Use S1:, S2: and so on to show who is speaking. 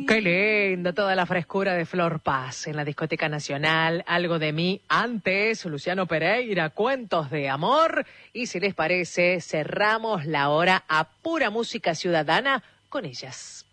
S1: Qué lindo, toda la frescura de Flor Paz en la Discoteca Nacional. Algo de mí antes, Luciano Pereira, Cuentos de Amor. Y si les parece, cerramos la hora a pura música ciudadana con ellas.